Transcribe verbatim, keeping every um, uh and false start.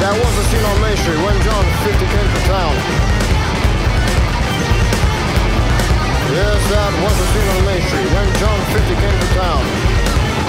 That was a scene on Main Street when John fifty came to town. Yes, that was a scene on Main Street when John fifty